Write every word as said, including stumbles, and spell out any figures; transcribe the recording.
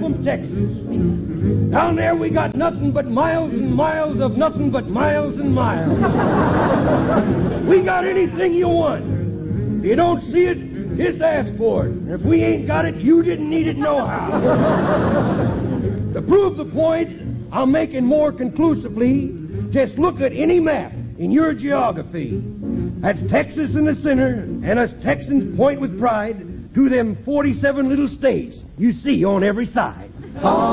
from Texas. Down there we got nothing but miles and miles of nothing but miles and miles. We got anything you want. If you don't see it, just ask for it. If we ain't got it, you didn't need it nohow. To prove the point I'm making more conclusively, just look at any map in your geography. That's Texas in the center, and us Texans point with pride to them forty-seven little states you see on every side.